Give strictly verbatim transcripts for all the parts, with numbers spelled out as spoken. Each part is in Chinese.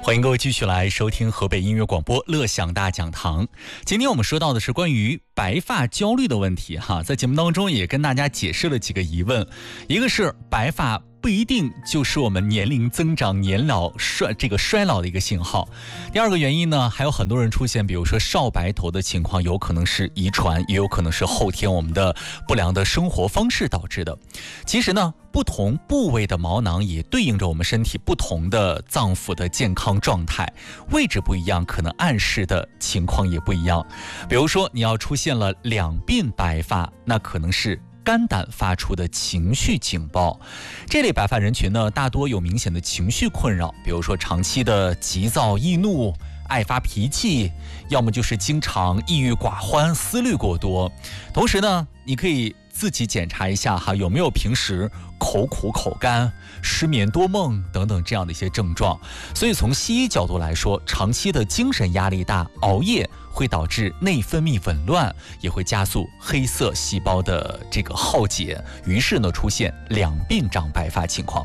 欢迎各位继续来收听河北音乐广播乐享大讲堂。今天我们说到的是关于白发焦虑的问题哈，在节目当中也跟大家解释了几个疑问，一个是白发不一定就是我们年龄增长、年老衰这个衰老的一个信号。第二个原因呢，还有很多人出现，比如说少白头的情况，有可能是遗传，也有可能是后天我们的不良的生活方式导致的。其实呢，不同部位的毛囊也对应着我们身体不同的脏腑的健康状态，位置不一样，可能暗示的情况也不一样。比如说，你要出现了两鬓白发，那可能是肝胆发出的情绪警报。这类白发人群呢，大多有明显的情绪困扰，比如说长期的急躁易怒、爱发脾气，要么就是经常抑郁寡欢、思虑过多。同时呢，你可以自己检查一下哈，有没有平时口苦口干、失眠多梦等等这样的一些症状。所以从西医角度来说，长期的精神压力大、熬夜会导致内分泌紊乱，也会加速黑色细胞的这个耗竭，于是呢出现两鬓长白发情况。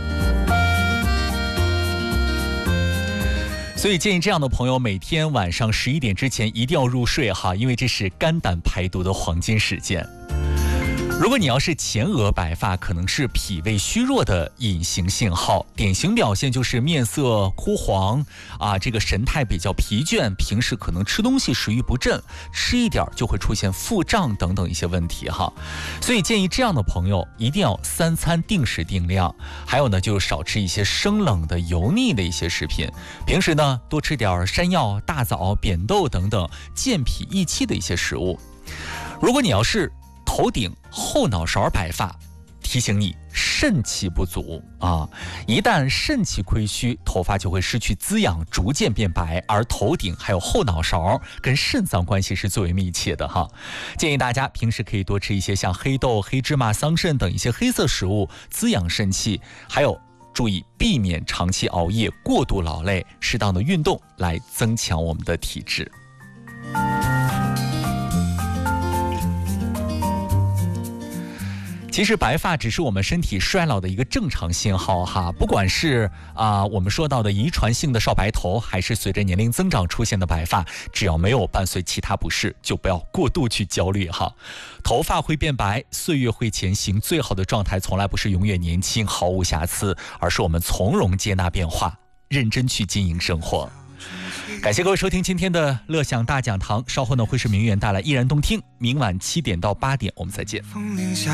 所以建议这样的朋友每天晚上十一点之前一定要入睡哈，因为这是肝胆排毒的黄金时间。如果你要是前额白发，可能是脾胃虚弱的隐形信号，典型表现就是面色枯黄啊，这个神态比较疲倦，平时可能吃东西食欲不振，吃一点就会出现腹胀等等一些问题哈。所以建议这样的朋友一定要三餐定时定量，还有呢就是少吃一些生冷的油腻的一些食品，平时呢多吃点山药、大枣、扁豆等等健脾益气的一些食物。如果你要是头顶后脑勺白发，提醒你肾气不足啊！一旦肾气亏虚，头发就会失去滋养，逐渐变白。而头顶还有后脑勺跟肾脏关系是最为密切的哈。建议大家平时可以多吃一些像黑豆、黑芝麻、桑葚等一些黑色食物，滋养肾气。还有注意避免长期熬夜、过度劳累，适当的运动来增强我们的体质。其实白发只是我们身体衰老的一个正常信号哈，不管是啊、呃、我们说到的遗传性的少白头，还是随着年龄增长出现的白发，只要没有伴随其他不适，就不要过度去焦虑哈。头发会变白，岁月会前行，最好的状态从来不是永远年轻毫无瑕疵，而是我们从容接纳变化，认真去经营生活。感谢各位收听今天的乐享大讲堂，稍后呢会是明远带来依然动听，明晚七点到八点我们再见。